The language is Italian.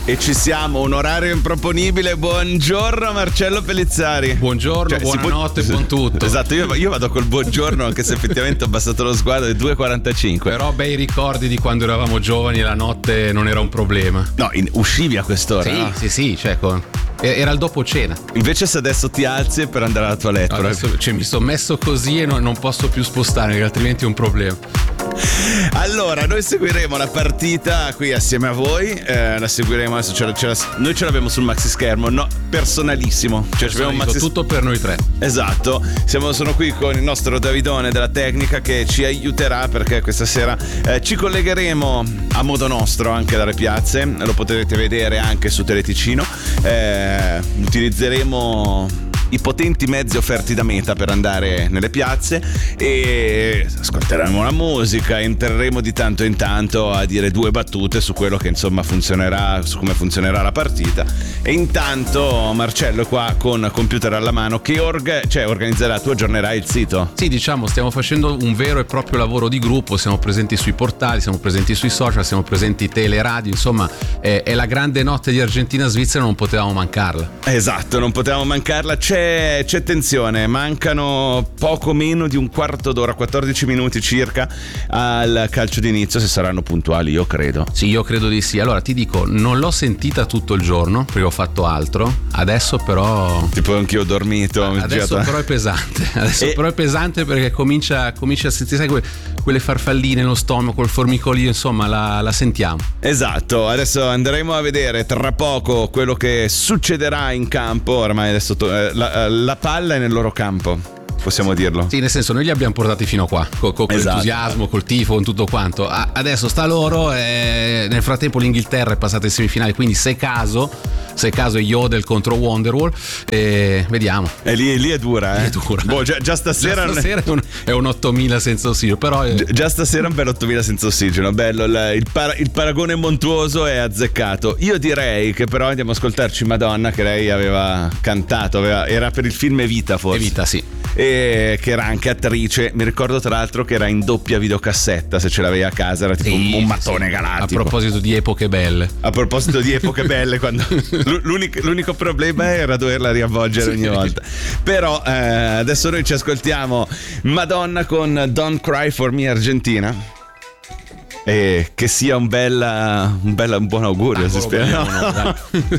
E ci siamo, un orario improponibile. Buongiorno Marcello Pellizzari. Buongiorno, buonanotte, buon tutto. Esatto, io vado col buongiorno, anche se effettivamente ho abbassato lo sguardo, è 2:45. Però bei ricordi di quando eravamo giovani e la notte non era un problema. No, uscivi a quest'ora, sì, no? Sì, cioè era il dopo cena. Invece se adesso ti alzi è per andare alla tua letto. Adesso, mi sono messo così e non posso più spostarmi, perché altrimenti è un problema. Allora, noi seguiremo la partita qui assieme a voi. La seguiremo adesso. Noi ce l'abbiamo sul maxi schermo, no, personalissimo. Cioè, abbiamo tutto per noi tre. Esatto. Sono qui con il nostro Davidone della tecnica che ci aiuterà, perché questa sera ci collegheremo a modo nostro anche dalle piazze. Lo potrete vedere anche su Teleticino. Utilizzeremo i potenti mezzi offerti da Meta per andare nelle piazze e ascolteremo la musica, entreremo di tanto in tanto a dire due battute su quello che insomma funzionerà, su come funzionerà la partita. E intanto Marcello è qua con computer alla mano che organizzerà, tu aggiornerai il sito. Sì, diciamo, stiamo facendo un vero e proprio lavoro di gruppo, siamo presenti sui portali, siamo presenti sui social, siamo presenti tele, radio, insomma è la grande notte di Argentina-Svizzera, non potevamo mancarla. Esatto, non potevamo mancarla. C'è tensione, mancano poco meno di un quarto d'ora, 14 minuti circa al calcio d'inizio, se saranno puntuali io credo. Sì, io credo di sì. Allora ti dico, non l'ho sentita tutto il giorno perché ho fatto altro, adesso però tipo anch'io ho dormito. Adesso però è pesante, però è pesante perché comincia a sentire, sai, quelle farfalline nello stomaco, il formicolio, insomma la sentiamo. Esatto, adesso andremo a vedere tra poco quello che succederà in campo. Ormai adesso la palla è nel loro campo, possiamo dirlo. Sì, nel senso, noi li abbiamo portati fino a qua con l'entusiasmo, col tifo, con tutto quanto. Adesso sta loro, nel frattempo l'Inghilterra è passata in semifinale, quindi se caso è Yodel contro Wonderwall, vediamo. E lì è dura, È dura. Boh, già stasera è un 8000 senza ossigeno, però già stasera è un bel 8000 senza ossigeno. Bello, il paragone montuoso è azzeccato. Io direi che però andiamo a ascoltarci Madonna, che lei aveva cantato, era per il film Evita, forse. Evita, sì. E che era anche attrice. Mi ricordo tra l'altro che era in doppia videocassetta, se ce l'avevi a casa era tipo un mattone galattico. A proposito di epoche belle, quando l'unico problema era doverla riavvolgere ogni volta. Però adesso noi ci ascoltiamo Madonna con Don't Cry For Me Argentina, e che sia un buon augurio, si spera.